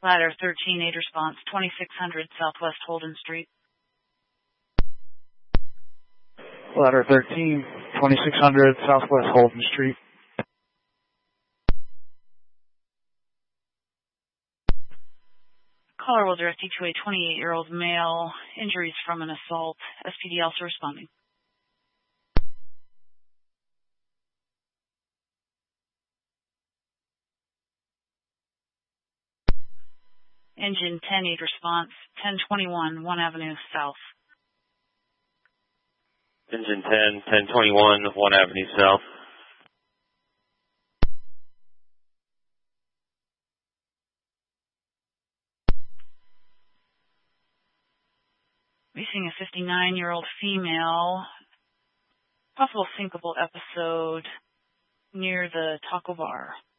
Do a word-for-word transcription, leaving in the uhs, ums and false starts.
Ladder thirteen, aid response, twenty-six hundred Southwest Holden Street. Ladder thirteen, twenty-six hundred Southwest Holden Street. Caller will direct you to a twenty-eight-year-old male, injuries from an assault. S P D also responding. Engine ten, aid response, ten twenty-one, one Avenue South. Engine ten, ten twenty-one, one Avenue South. We're seeing a fifty-nine-year-old female, possible syncopal episode near the taco bar.